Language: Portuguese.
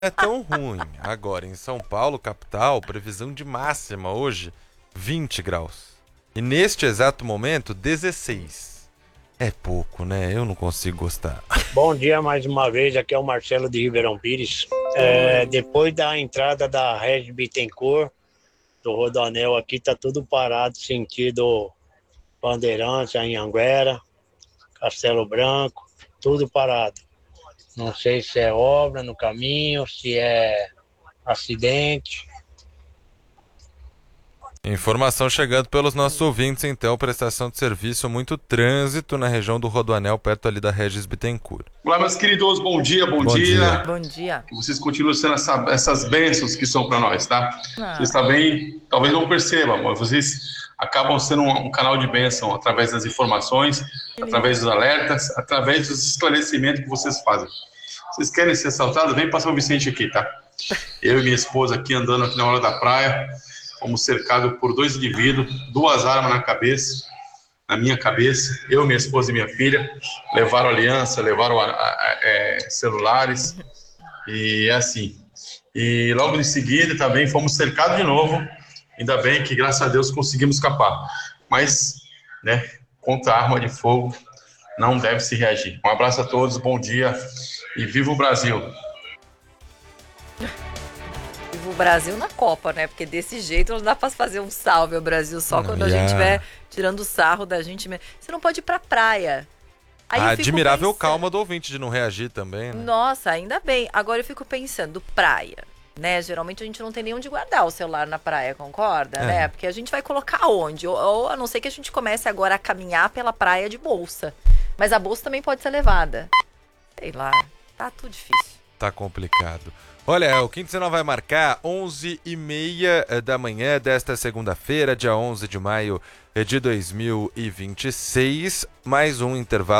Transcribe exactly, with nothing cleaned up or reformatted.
é tão ruim. Agora, em São Paulo, capital, previsão de máxima hoje, vinte graus. E neste exato momento, dezesseis. É pouco, né? Eu não consigo gostar. Bom dia mais uma vez, aqui é o Marcelo de Ribeirão Pires. É, depois da entrada da Regis Bittencourt, do Rodoanel aqui, tá tudo parado, sentido Bandeirantes, Anhanguera, Castelo Branco, tudo parado. Não sei se é obra no caminho, se é acidente. Informação chegando pelos nossos ouvintes, então, prestação de serviço, muito trânsito na região do Rodoanel, perto ali da Regis Bittencourt. Olá, meus queridos, bom dia, bom, Bom dia. dia. Bom dia. Que vocês continuem sendo essa, essas bênçãos que são para nós, tá? Ah. Vocês também, talvez não percebam, mas vocês acabam sendo um, um canal de bênção através das informações, através dos alertas, através dos esclarecimentos que vocês fazem. Vocês querem ser assaltados? Vem para São Vicente aqui, tá? Eu e minha esposa aqui andando aqui na hora da praia, fomos cercados por dois indivíduos, duas armas na cabeça, na minha cabeça, eu, minha esposa e minha filha, levaram aliança, levaram a, a, a, é, celulares, e é assim. E logo em seguida também fomos cercados de novo, ainda bem que graças a Deus conseguimos escapar. Mas, né, contra a arma de fogo, não deve se reagir. Um abraço a todos, bom dia e viva o Brasil! O Brasil na Copa, né? Porque desse jeito não dá pra fazer um salve ao Brasil só Não, quando a e a- gente estiver tirando sarro da gente mesmo. Você não pode ir pra praia. Aí eu A fico admirável pensando, calma do ouvinte de não reagir também, né? Nossa, ainda bem. Agora eu fico pensando, praia, né? Geralmente a gente não tem nem onde guardar o celular na praia, concorda? É. Né? Porque a gente vai colocar onde? Ou, ou a não ser que a gente comece agora a caminhar pela praia de bolsa. Mas a bolsa também pode ser levada. Sei lá, tá tudo difícil. Tá complicado. Olha, o Quintzenal vai marcar onze e meia da manhã desta segunda-feira, dia onze de maio de dois mil e vinte e seis. Mais um intervalo.